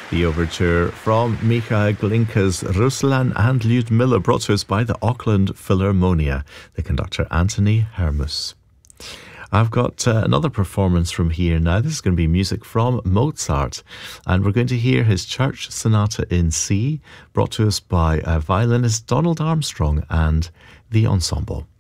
The overture from Michael Glinka's Ruslan and Lyudmila, brought to us by the Auckland Philharmonia, the conductor Anthony Hermus. I've got another performance from here now. This is going to be music from Mozart, and we're going to hear his Church Sonata in C, brought to us by violinist Donald Armstrong and the ensemble.